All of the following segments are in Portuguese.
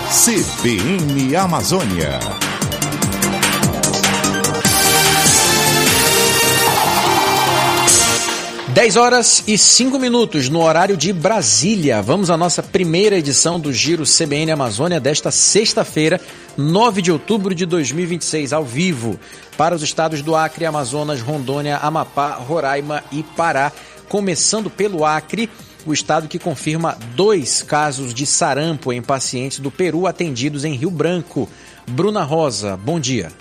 CBN Amazônia. Dez horas e 5 minutos no horário de Brasília. Vamos à nossa primeira edição do Giro CBN Amazônia desta sexta-feira, 9 de outubro de 2026, ao vivo, para os estados do Acre, Amazonas, Rondônia, Amapá, Roraima e Pará. Começando pelo Acre, o estado que confirma 2 casos de sarampo em pacientes do Peru atendidos em Rio Branco. Bruna Rosa, bom dia.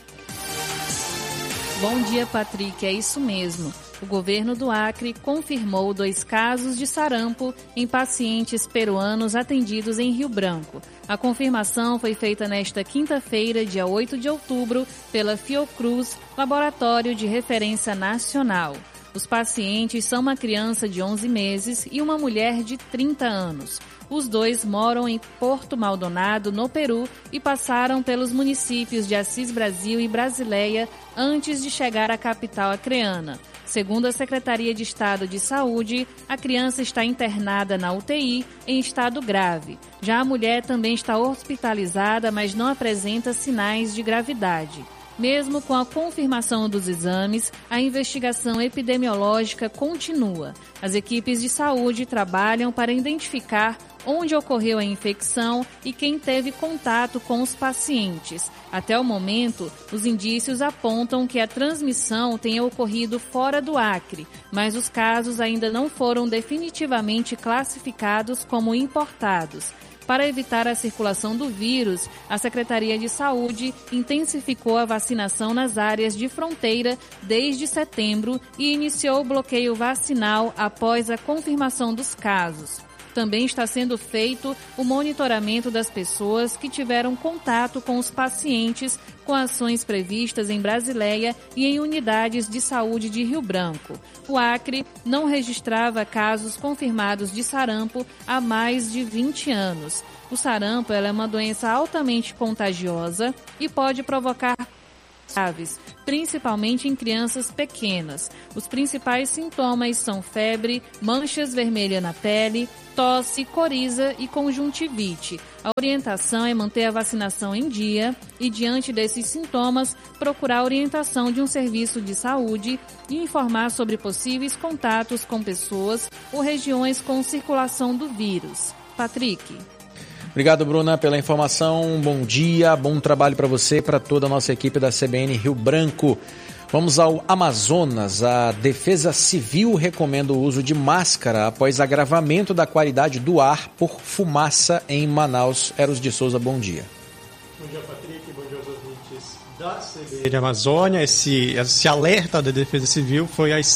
Bom dia, Patrick. É isso mesmo. O governo do Acre confirmou 2 casos de sarampo em pacientes peruanos atendidos em Rio Branco. A confirmação foi feita nesta quinta-feira, dia 8 de outubro, pela Fiocruz, Laboratório de Referência Nacional. Os pacientes são uma criança de 11 meses e uma mulher de 30 anos. Os 2 moram em Porto Maldonado, no Peru, e passaram pelos municípios de Assis Brasil e Brasileia antes de chegar à capital acreana. Segundo a Secretaria de Estado de Saúde, a criança está internada na UTI em estado grave. Já a mulher também está hospitalizada, mas não apresenta sinais de gravidade. Mesmo com a confirmação dos exames, a investigação epidemiológica continua. As equipes de saúde trabalham para identificar onde ocorreu a infecção e quem teve contato com os pacientes. Até o momento, os indícios apontam que a transmissão tenha ocorrido fora do Acre, mas os casos ainda não foram definitivamente classificados como importados. Para evitar a circulação do vírus, a Secretaria de Saúde intensificou a vacinação nas áreas de fronteira desde setembro e iniciou o bloqueio vacinal após a confirmação dos casos. Também está sendo feito o monitoramento das pessoas que tiveram contato com os pacientes, com ações previstas em Brasileia e em unidades de saúde de Rio Branco. O Acre não registrava casos confirmados de sarampo há mais de 20 anos. O sarampo é uma doença altamente contagiosa e pode provocar graves, principalmente em crianças pequenas. Os principais sintomas são febre, manchas vermelhas na pele, tosse, coriza e conjuntivite. A orientação é manter a vacinação em dia e, diante desses sintomas, procurar a orientação de um serviço de saúde e informar sobre possíveis contatos com pessoas ou regiões com circulação do vírus. Patrick. Obrigado, Bruna, pela informação. Bom dia, bom trabalho para você e para toda a nossa equipe da CBN Rio Branco. Vamos ao Amazonas. A Defesa Civil recomenda o uso de máscara após agravamento da qualidade do ar por fumaça em Manaus. Eros de Souza, bom dia. Bom dia, Patrick. Bom dia aos ouvintes da CBN Amazônia. Esse alerta da Defesa Civil foi às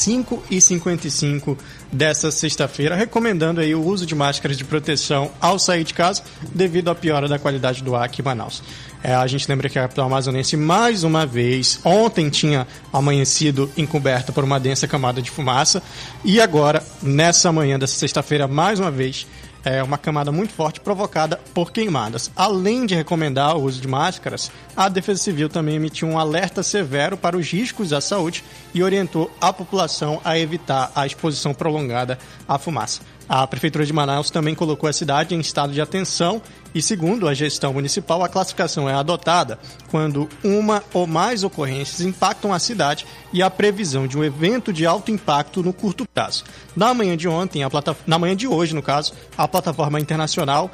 5h55 dessa sexta-feira, recomendando aí o uso de máscaras de proteção ao sair de casa devido à piora da qualidade do ar aqui em Manaus. A gente lembra que a capital amazonense, mais uma vez, ontem tinha amanhecido encoberta por uma densa camada de fumaça e agora, nessa manhã dessa sexta-feira, mais uma vez, uma camada muito forte provocada por queimadas. Além de recomendar o uso de máscaras, a Defesa Civil também emitiu um alerta severo para os riscos à saúde e orientou a população a evitar a exposição prolongada à fumaça. A Prefeitura de Manaus também colocou a cidade em estado de atenção e, segundo a gestão municipal, a classificação é adotada quando uma ou mais ocorrências impactam a cidade e a previsão de um evento de alto impacto no curto prazo. Na manhã de hoje, no caso, uma plataforma internacional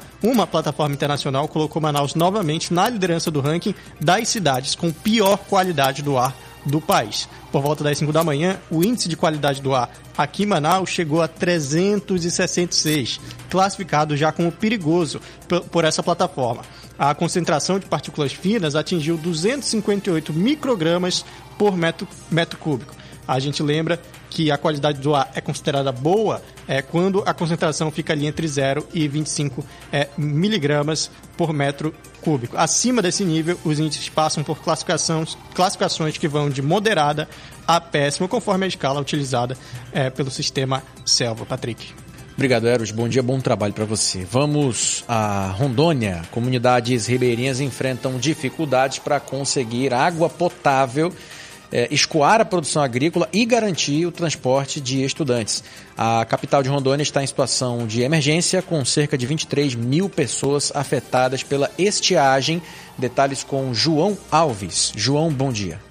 colocou Manaus novamente na liderança do ranking das cidades com pior qualidade do ar do país. Por volta das 5 da manhã, o índice de qualidade do ar aqui em Manaus chegou a 366, classificado já como perigoso por essa plataforma. A concentração de partículas finas atingiu 258 microgramas por metro cúbico. A gente lembra que a qualidade do ar é considerada boa quando a concentração fica ali entre 0 e 25 miligramas por metro cúbico. Acima desse nível, os índices passam por classificações que vão de moderada a péssima, conforme a escala utilizada pelo sistema Selva. Patrick. Obrigado, Eros. Bom dia, bom trabalho para você. Vamos a Rondônia. Comunidades ribeirinhas enfrentam dificuldades para conseguir água potável escoar a produção agrícola e garantir o transporte de estudantes. A capital de Rondônia está em situação de emergência, com cerca de 23 mil pessoas afetadas pela estiagem. Detalhes com João Alves. João, bom dia.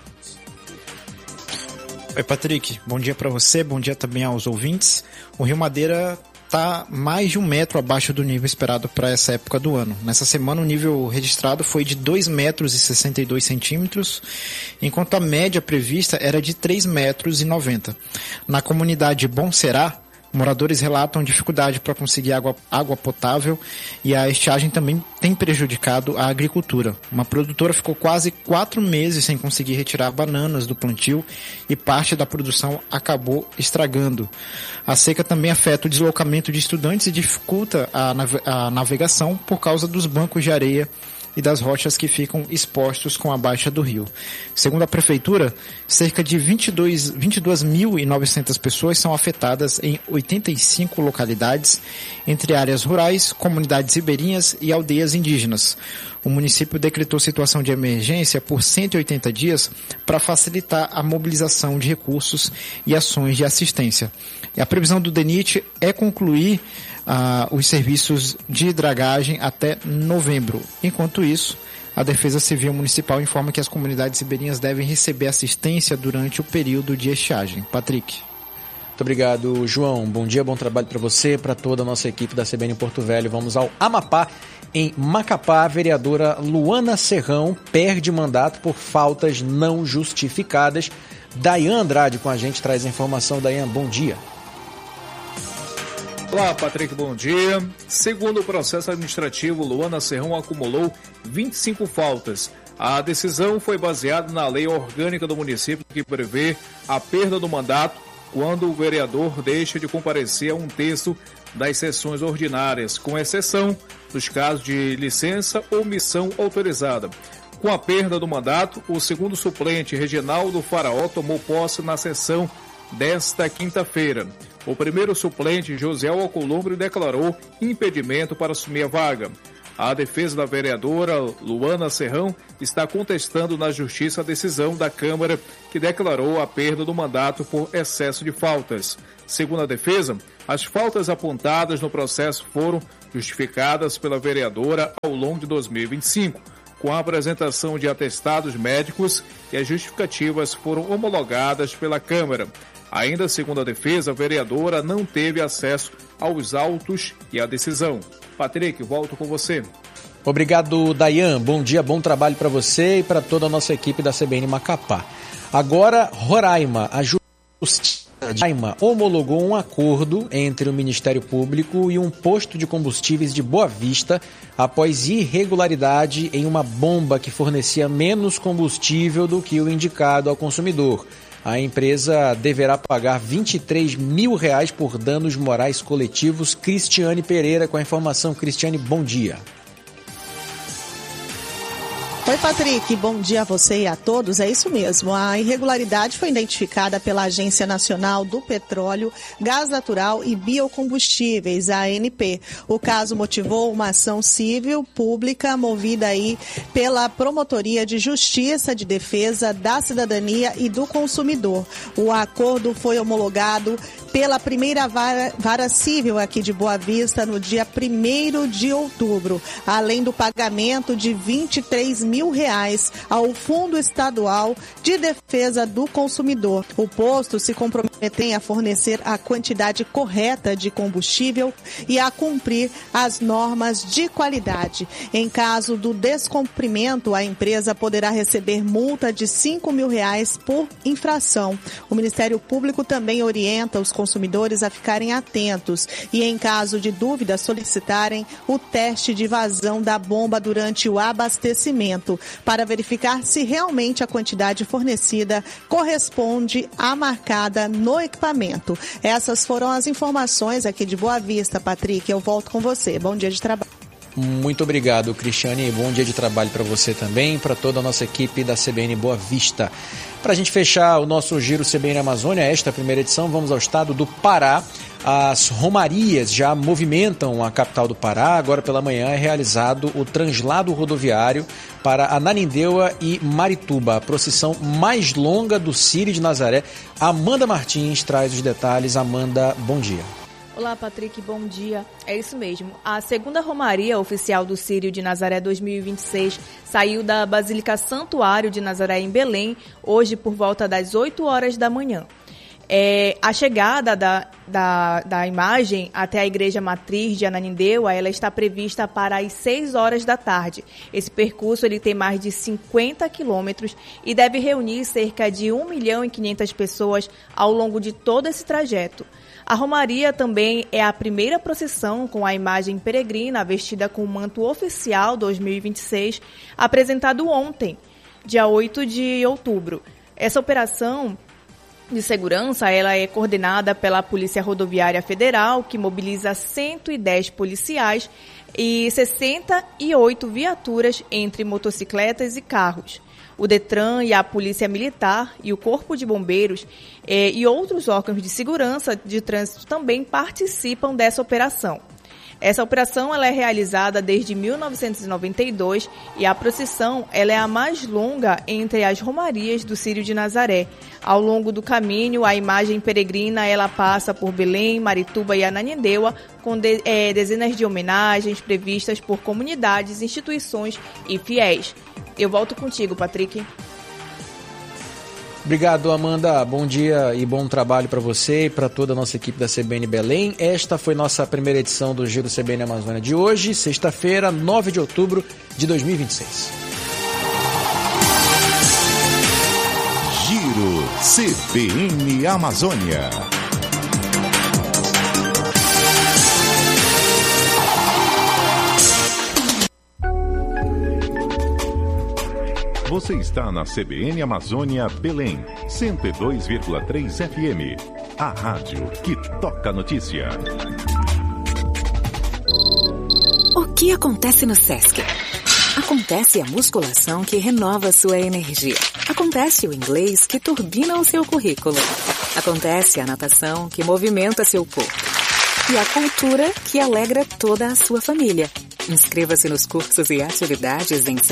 Oi, Patrick. Bom dia para você, bom dia também aos ouvintes. O Rio Madeira está mais de 1 metro abaixo do nível esperado para essa época do ano. Nessa semana o nível registrado foi de 2 metros e 62 centímetros, enquanto a média prevista era de 3 metros e 90. Na comunidade Bom Será, moradores relatam dificuldade para conseguir água potável e a estiagem também tem prejudicado a agricultura. Uma produtora ficou quase 4 meses sem conseguir retirar bananas do plantio e parte da produção acabou estragando. A seca também afeta o deslocamento de estudantes e dificulta a navegação por causa dos bancos de areia e das rochas que ficam expostos com a baixa do rio. Segundo a prefeitura, cerca de 22.900 pessoas são afetadas em 85 localidades, entre áreas rurais, comunidades ribeirinhas e aldeias indígenas. O município decretou situação de emergência por 180 dias para facilitar a mobilização de recursos e ações de assistência. E a previsão do DENIT é concluir os serviços de dragagem até novembro. Enquanto isso, a Defesa Civil Municipal informa que as comunidades ribeirinhas devem receber assistência durante o período de estiagem. Patrick. Muito obrigado, João. Bom dia, bom trabalho para você, para toda a nossa equipe da CBN em Porto Velho. Vamos ao Amapá. Em Macapá, a vereadora Luana Serrão perde mandato por faltas não justificadas. Dayan Andrade com a gente traz a informação. Dayan, bom dia. Olá, Patrick, bom dia. Segundo o processo administrativo, Luana Serrão acumulou 25 faltas. A decisão foi baseada na lei orgânica do município que prevê a perda do mandato quando o vereador deixa de comparecer a 1/3 das sessões ordinárias, com exceção dos casos de licença ou missão autorizada. Com a perda do mandato, o segundo suplente, Reginaldo Faraó, tomou posse na sessão desta quinta-feira. O primeiro suplente, José Alcolumbre, declarou impedimento para assumir a vaga. A defesa da vereadora Luana Serrão está contestando na Justiça a decisão da Câmara que declarou a perda do mandato por excesso de faltas. Segundo a defesa, as faltas apontadas no processo foram justificadas pela vereadora ao longo de 2025, com a apresentação de atestados médicos e as justificativas foram homologadas pela Câmara. Ainda segundo a defesa, a vereadora não teve acesso aos autos e à decisão. Patrick, volto com você. Obrigado, Dayan. Bom dia, bom trabalho para você e para toda a nossa equipe da CBN Macapá. Agora, Roraima. A Justiça de Roraima homologou um acordo entre o Ministério Público e um posto de combustíveis de Boa Vista após irregularidade em uma bomba que fornecia menos combustível do que o indicado ao consumidor. A empresa deverá pagar R$23 mil por danos morais coletivos. Cristiane Pereira com a informação. Cristiane, bom dia. Oi, Patrick, bom dia a você e a todos. É isso mesmo, a irregularidade foi identificada pela Agência Nacional do Petróleo, Gás Natural e Biocombustíveis, a ANP. O caso motivou uma ação civil pública movida aí pela Promotoria de Justiça de Defesa da Cidadania e do Consumidor. O acordo foi homologado pela primeira vara civil aqui de Boa Vista no dia 1º de outubro, além do pagamento de R$23 mil ao Fundo Estadual de Defesa do Consumidor. O posto se comprometeu a fornecer a quantidade correta de combustível e a cumprir as normas de qualidade. Em caso do descumprimento, a empresa poderá receber multa de R$5 mil por infração. O Ministério Público também orienta os consumidores a ficarem atentos e, em caso de dúvida, solicitarem o teste de vazão da bomba durante o abastecimento, para verificar se realmente a quantidade fornecida corresponde à marcada no equipamento. Essas foram as informações aqui de Boa Vista, Patrick. Eu volto com você. Bom dia de trabalho. Muito obrigado, Cristiane. Bom dia de trabalho para você também, para toda a nossa equipe da CBN Boa Vista. Para a gente fechar o nosso Giro CBN Amazônia, esta primeira edição, vamos ao estado do Pará. As romarias já movimentam a capital do Pará. Agora pela manhã é realizado o translado rodoviário para Ananindeua e Marituba, a procissão mais longa do Círio de Nazaré. Amanda Martins traz os detalhes. Amanda, bom dia. Olá, Patrick, bom dia. É isso mesmo. A segunda Romaria Oficial do Círio de Nazaré 2026 saiu da Basílica Santuário de Nazaré em Belém, hoje por volta das 8 horas da manhã. A chegada da imagem até a Igreja Matriz de Ananindeua, ela está prevista para as 6 horas da tarde. Esse percurso ele tem mais de 50 quilômetros e deve reunir cerca de 1.500.000 pessoas ao longo de todo esse trajeto. A Romaria também é a primeira procissão com a imagem peregrina vestida com o manto oficial 2026, apresentado ontem, dia 8 de outubro. Essa operação de segurança ela é coordenada pela Polícia Rodoviária Federal, que mobiliza 110 policiais e 68 viaturas entre motocicletas e carros. O Detran e a Polícia Militar e o Corpo de Bombeiros e outros órgãos de segurança de trânsito também participam dessa operação. Essa operação ela é realizada desde 1992 e a procissão ela é a mais longa entre as romarias do Círio de Nazaré. Ao longo do caminho, a imagem peregrina ela passa por Belém, Marituba e Ananindeua, com dezenas de homenagens previstas por comunidades, instituições e fiéis. Eu volto contigo, Patrick. Obrigado, Amanda. Bom dia e bom trabalho para você e para toda a nossa equipe da CBN Belém. Esta foi nossa primeira edição do Giro CBN Amazônia de hoje, sexta-feira, 9 de outubro de 2026. Giro CBN Amazônia. Você está na CBN Amazônia Belém, 102,3 FM. A rádio que toca a notícia. O que acontece no Sesc? Acontece a musculação que renova sua energia. Acontece o inglês que turbina o seu currículo. Acontece a natação que movimenta seu corpo. E a cultura que alegra toda a sua família. Inscreva-se nos cursos e atividades em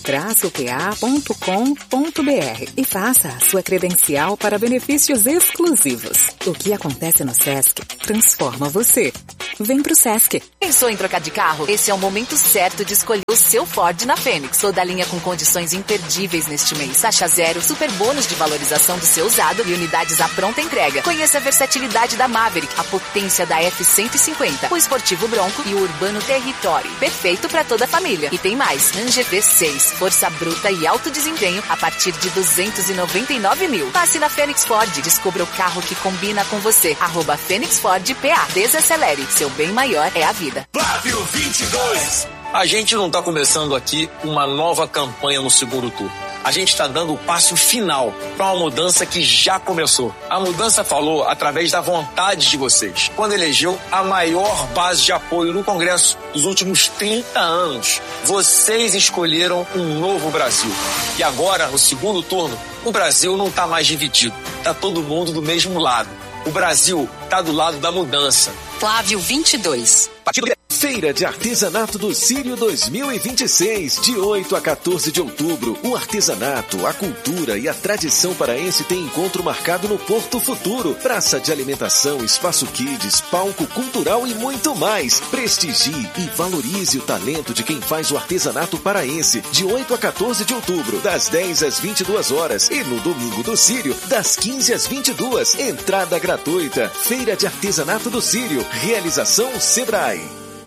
sesc-pa.com.br e faça a sua credencial para benefícios exclusivos. O que acontece no Sesc transforma você. Vem pro Sesc. Pensou em trocar de carro? Esse é o momento certo de escolher o seu Ford na Fênix. Toda a linha com condições imperdíveis neste mês. Taxa zero, super bônus de valorização do seu usado e unidades à pronta entrega. Conheça a versatilidade da Maverick, a potência da F-150, o esportivo Bronco e o urbano Territory. Perfeito para toda a família. E tem mais. Ranger V6, força bruta e alto desempenho a partir de 299 mil. Passe na Fênix Ford. Descubra o carro que combina com você. @Fênix Ford PA. Desacelere. Seu bem maior é a vida. Flávio 22. A gente não está começando aqui uma nova campanha no segundo turno. A gente está dando o passo final para uma mudança que já começou. A mudança falou através da vontade de vocês, quando elegeu a maior base de apoio no Congresso dos últimos 30 anos. Vocês escolheram um novo Brasil. E agora, no segundo turno, o Brasil não está mais dividido. Está todo mundo do mesmo lado. O Brasil está do lado da mudança. Flávio 22. Feira de Artesanato do Círio 2026, de 8 a 14 de outubro. O artesanato, a cultura e a tradição paraense tem encontro marcado no Porto Futuro. Praça de alimentação, espaço kids, palco cultural e muito mais. Prestigie e valorize o talento de quem faz o artesanato paraense, de 8 a 14 de outubro, das 10 às 22 horas e no domingo do Círio, das 15 às 22. Entrada gratuita. Feira de Artesanato do Círio. Realização Sebrae.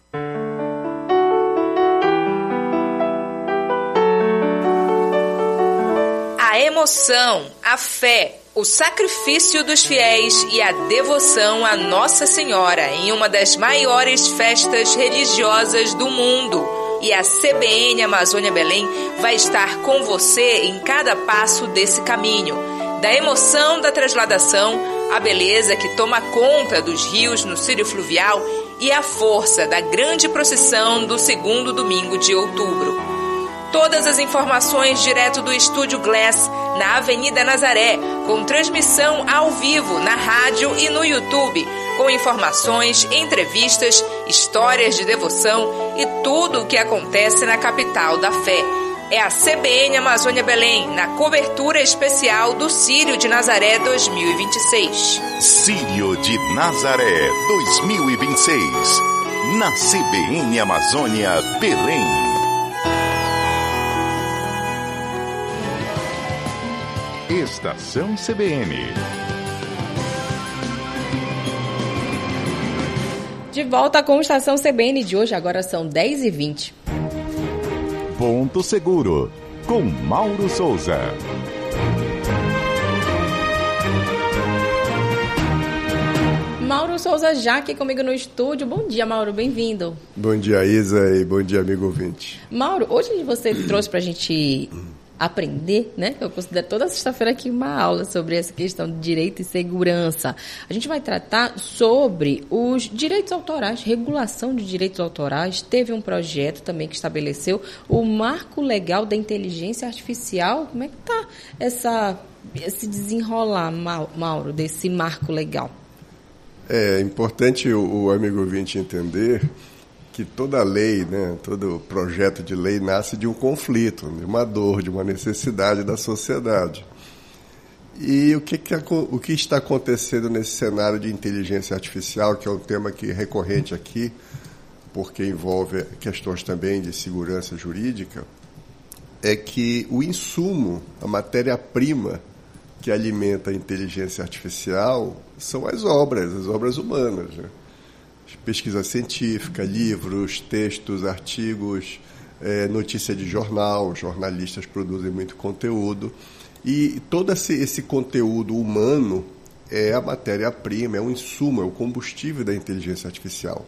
A emoção, a fé, o sacrifício dos fiéis e a devoção a Nossa Senhora em uma das maiores festas religiosas do mundo. E a CBN Amazônia Belém vai estar com você em cada passo desse caminho. Da emoção da transladação, a beleza que toma conta dos rios no Círio Fluvial e a força da grande procissão do segundo domingo de outubro. Todas as informações direto do Estúdio Glass, na Avenida Nazaré, com transmissão ao vivo na rádio e no YouTube, com informações, entrevistas, histórias de devoção e tudo o que acontece na capital da fé. É a CBN Amazônia Belém, na cobertura especial do Círio de Nazaré 2026. Círio de Nazaré 2026, na CBN Amazônia Belém. Estação CBN. De volta com a Estação CBN de hoje, agora são 10h20. Ponto Seguro, com Mauro Souza. Mauro Souza já aqui comigo no estúdio. Bom dia, Mauro, bem-vindo. Bom dia, Isa, e bom dia, amigo ouvinte. Mauro, hoje você trouxe pra gente aprender, né? Eu considero toda sexta-feira aqui uma aula sobre essa questão de direito e segurança. A gente vai tratar sobre os direitos autorais, regulação de direitos autorais. Teve um projeto também que estabeleceu o Marco Legal da Inteligência Artificial. Como é que está esse desenrolar, Mauro, desse marco legal? É importante o amigo ouvinte entender que toda lei, né, todo projeto de lei nasce de um conflito, de uma dor, de uma necessidade da sociedade. E o que está acontecendo nesse cenário de inteligência artificial, que é um tema recorrente aqui, porque envolve questões também de segurança jurídica, é que o insumo, a matéria-prima que alimenta a inteligência artificial são as obras humanas, né? Pesquisa científica, livros, textos, artigos, notícia de jornal, jornalistas produzem muito conteúdo. E todo esse conteúdo humano é a matéria-prima, é o insumo, é o combustível da inteligência artificial.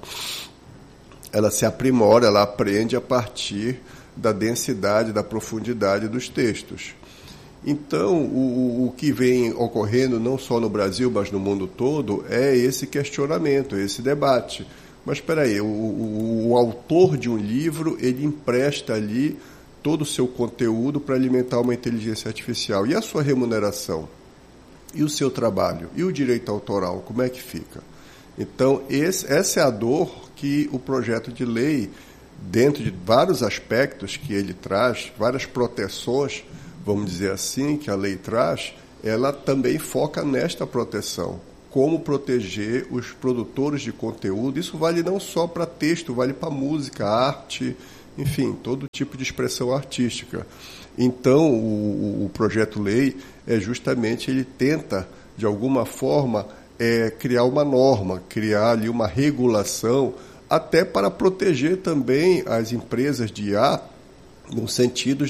Ela se aprimora, ela aprende a partir da densidade, da profundidade dos textos. Então, o que vem ocorrendo, não só no Brasil, mas no mundo todo, é esse questionamento, esse debate. Mas espera aí, o autor de um livro, ele empresta ali todo o seu conteúdo para alimentar uma inteligência artificial. E a sua remuneração? E o seu trabalho? E o direito autoral? Como é que fica? Então, essa é a dor que o projeto de lei, dentro de vários aspectos que ele traz, várias proteções, vamos dizer assim, que a lei traz, ela também foca nesta proteção. Como proteger os produtores de conteúdo. Isso vale não só para texto, vale para música, arte, enfim, todo tipo de expressão artística. Então, o projeto-lei justamente, ele tenta, de alguma forma, criar uma norma, criar ali uma regulação, até para proteger também as empresas de IA, no sentido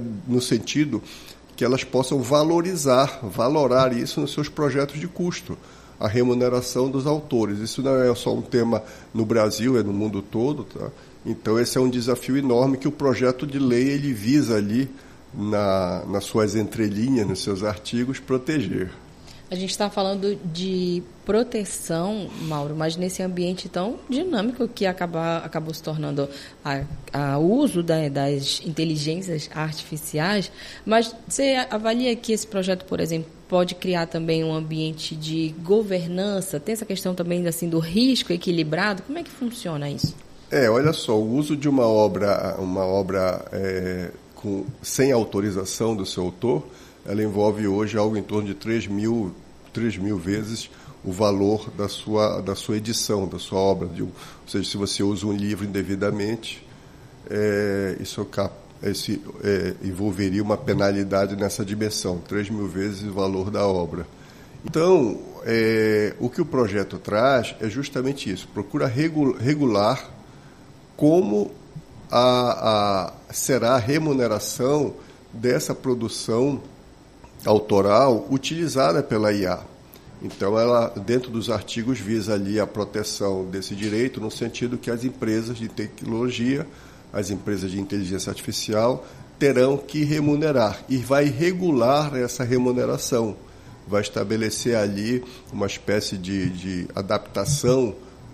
que elas possam valorar isso nos seus projetos de custo, a remuneração dos autores. Isso não é só um tema no Brasil, é no mundo todo, tá? Então esse é um desafio enorme que o projeto de lei ele visa ali, nas suas entrelinhas, nos seus artigos, proteger. A gente está falando de proteção, Mauro, mas nesse ambiente tão dinâmico que acabou se tornando o uso das inteligências artificiais. Mas você avalia que esse projeto, por exemplo, pode criar também um ambiente de governança? Tem essa questão também assim, do risco equilibrado? Como é que funciona isso? Olha só, o uso de uma obra sem autorização do seu autor, ela envolve hoje algo em torno de 3 mil vezes o valor da sua edição, da sua obra. Ou seja, se você usa um livro indevidamente, isso envolveria uma penalidade nessa dimensão, 3 mil vezes o valor da obra. Então, o que o projeto traz é justamente isso, procura regular como será a remuneração dessa produção autoral utilizada pela IA. Então, ela, dentro dos artigos, visa ali a proteção desse direito, no sentido que as empresas de tecnologia, as empresas de inteligência artificial, terão que remunerar, e vai regular essa remuneração, vai estabelecer ali uma espécie de adaptação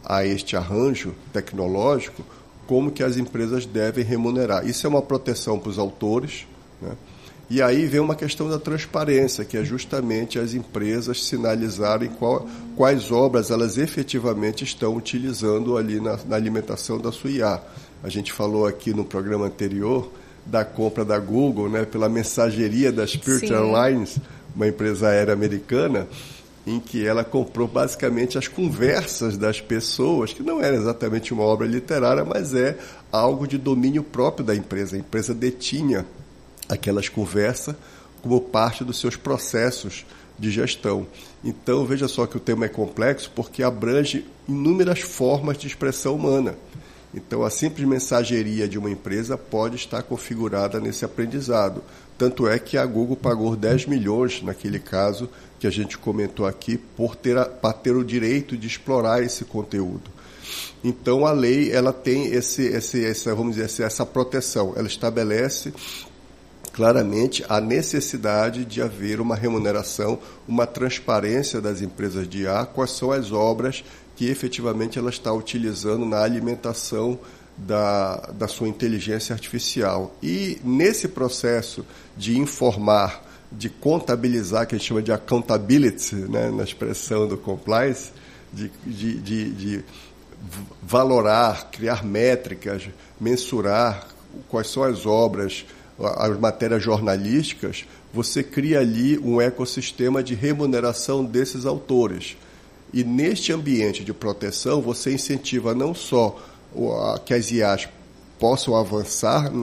a este arranjo tecnológico, como que as empresas devem remunerar. Isso é uma proteção para os autores, né? E aí vem uma questão da transparência, que é justamente as empresas sinalizarem quais obras elas efetivamente estão utilizando ali na alimentação da sua IA. A gente falou aqui no programa anterior da compra da Google, né, pela mensageria da Spirit Airlines, uma empresa aérea americana, em que ela comprou basicamente as conversas das pessoas, que não era exatamente uma obra literária, mas é algo de domínio próprio da empresa. A empresa detinha aquelas conversas como parte dos seus processos de gestão. Então, veja só que o tema é complexo porque abrange inúmeras formas de expressão humana. Então, a simples mensageria de uma empresa pode estar configurada nesse aprendizado. Tanto é que a Google pagou 10 milhões, naquele caso que a gente comentou aqui, para ter o direito de explorar esse conteúdo. Então, a lei ela tem essa proteção. Ela estabelece claramente a necessidade de haver uma remuneração, uma transparência das empresas de IA, quais são as obras que efetivamente ela está utilizando na alimentação da sua inteligência artificial. E nesse processo de informar, de contabilizar, que a gente chama de accountability, né, na expressão do compliance, de valorar, criar métricas, mensurar quais são as obras, as matérias jornalísticas, você cria ali um ecossistema de remuneração desses autores. E neste ambiente de proteção, você incentiva não só que as IAs possam avançar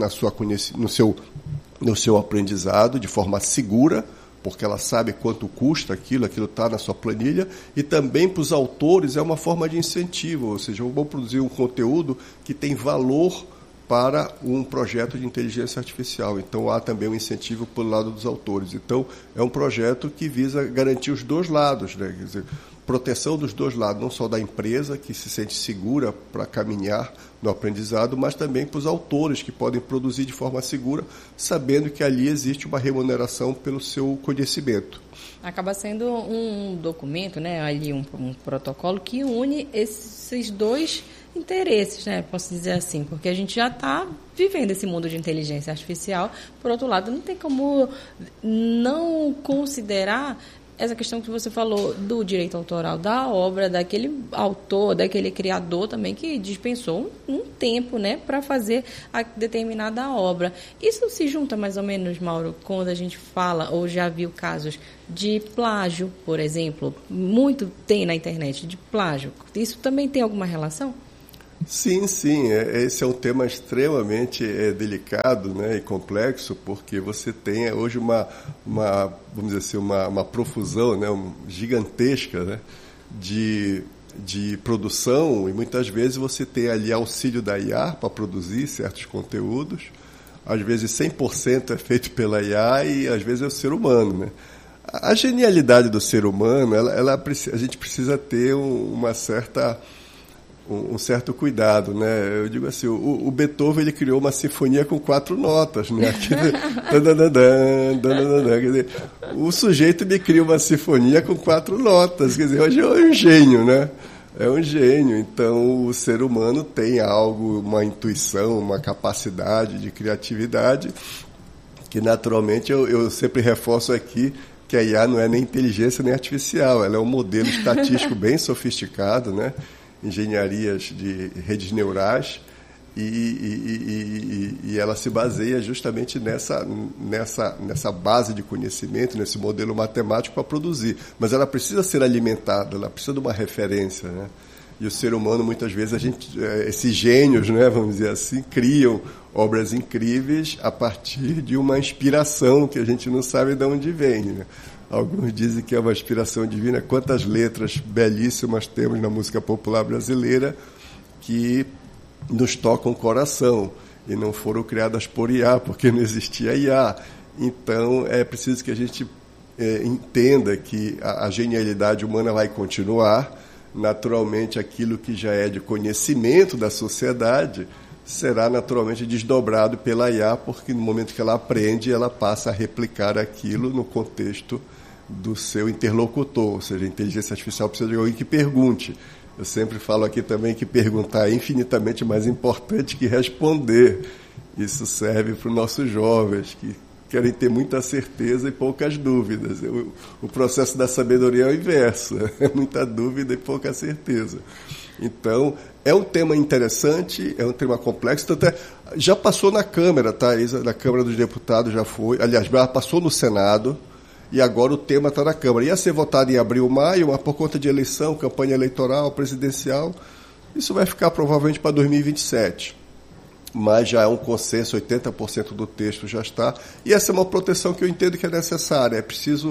no seu aprendizado de forma segura, porque ela sabe quanto custa aquilo está na sua planilha, e também para os autores é uma forma de incentivo, ou seja, eu vou produzir um conteúdo que tem valor para um projeto de inteligência artificial. Então, há também um incentivo pelo lado dos autores. Então, é um projeto que visa garantir os dois lados, né? Quer dizer, proteção dos dois lados, não só da empresa, que se sente segura para caminhar no aprendizado, mas também para os autores, que podem produzir de forma segura, sabendo que ali existe uma remuneração pelo seu conhecimento. Acaba sendo um documento, né, ali um protocolo que une esses dois interesses, né, posso dizer assim, porque a gente já está vivendo esse mundo de inteligência artificial. Por outro lado, não tem como não considerar essa questão que você falou do direito autoral da obra, daquele autor, daquele criador também que dispensou um tempo, né, para fazer a determinada obra. Isso se junta mais ou menos, Mauro, quando a gente fala, ou já viu casos de plágio, por exemplo, muito tem na internet de plágio. Isso também tem alguma relação? Sim, sim. Esse é um tema extremamente delicado, né, e complexo, porque você tem hoje vamos dizer assim, uma profusão, né, gigantesca, né, de produção, e muitas vezes você tem ali auxílio da IA para produzir certos conteúdos. Às vezes 100% é feito pela IA e às vezes é o ser humano, né? A genialidade do ser humano, a gente precisa ter um certo cuidado, né? Eu digo assim, o Beethoven ele criou uma sinfonia com 4 notas, né? Quer dizer, o sujeito me cria uma sinfonia com 4 notas, quer dizer, hoje é um gênio, né? É um gênio. Então, o ser humano tem algo, uma intuição, uma capacidade de criatividade, que naturalmente eu sempre reforço aqui que a IA não é nem inteligência nem artificial, ela é um modelo estatístico bem sofisticado, né? Engenharias de redes neurais, e ela se baseia justamente nessa base de conhecimento, nesse modelo matemático para produzir. Mas ela precisa ser alimentada, ela precisa de uma referência, né? E o ser humano, muitas vezes, esses gênios, né, vamos dizer assim, criam obras incríveis a partir de uma inspiração que a gente não sabe de onde vem, né? Alguns dizem que é uma inspiração divina. Quantas letras belíssimas temos na música popular brasileira que nos tocam o coração e não foram criadas por IA, porque não existia IA. Então, é preciso que a gente entenda que a genialidade humana vai continuar. Naturalmente, aquilo que já é de conhecimento da sociedade será naturalmente desdobrado pela IA, porque no momento que ela aprende, ela passa a replicar aquilo no contexto do seu interlocutor, ou seja, a inteligência artificial precisa de alguém que pergunte. Eu sempre falo aqui também que perguntar é infinitamente mais importante que responder. Isso serve para os nossos jovens, que querem ter muita certeza e poucas dúvidas. O processo da sabedoria é o inverso, é muita dúvida e pouca certeza. Então, é um tema interessante, é um tema complexo, tanto já passou na Câmara, tá, Isa? Na Câmara dos Deputados já foi, aliás, já passou no Senado, e agora o tema está na Câmara. Ia ser votado em abril, maio, mas por conta de eleição, campanha eleitoral, presidencial, isso vai ficar provavelmente para 2027. Mas já é um consenso, 80% do texto já está. E essa é uma proteção que eu entendo que é necessária. É preciso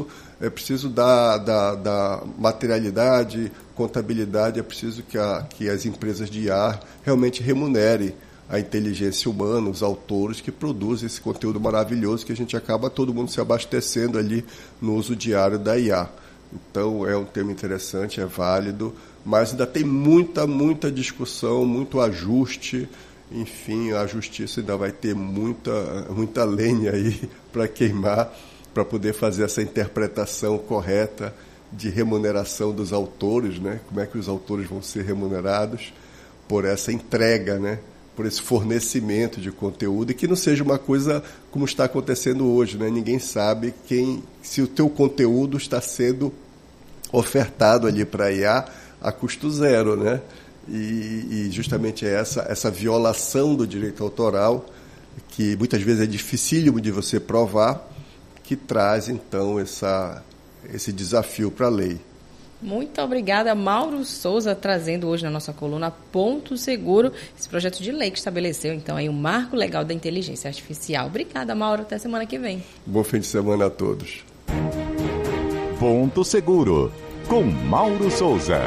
da materialidade, contabilidade, é preciso que as empresas de IA realmente remunerem a inteligência humana, os autores que produzem esse conteúdo maravilhoso que a gente acaba todo mundo se abastecendo ali no uso diário da IA. Então é um tema interessante, é válido, mas ainda tem muita discussão, muito ajuste. Enfim, a justiça ainda vai ter muita lenha aí para queimar, para poder fazer essa interpretação correta de remuneração dos autores, né? Como é que os autores vão ser remunerados por essa entrega, né? Por esse fornecimento de conteúdo, e que não seja uma coisa como está acontecendo hoje, né? Ninguém sabe se o teu conteúdo está sendo ofertado ali para a IA a custo zero, né? E justamente é essa violação do direito autoral, que muitas vezes é dificílimo de você provar, que traz então esse desafio para a lei. Muito obrigada, Mauro Souza, trazendo hoje na nossa coluna Ponto Seguro, esse projeto de lei que estabeleceu, então, aí o marco legal da inteligência artificial. Obrigada, Mauro. Até semana que vem. Bom fim de semana a todos. Ponto Seguro, com Mauro Souza.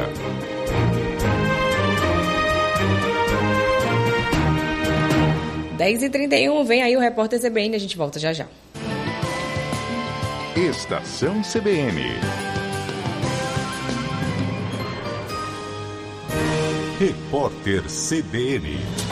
Dez e 31, vem aí o Repórter CBN, a gente volta já já. Estação CBN. Repórter CBN.